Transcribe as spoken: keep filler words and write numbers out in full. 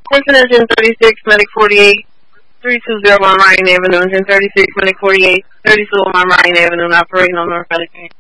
Clinton Engine thirty-six, Medic forty-eight, three two zero on Ryan Avenue, Engine thirty-six, Medic forty-eight, thirty-two on Ryan Avenue, operating on North Medic.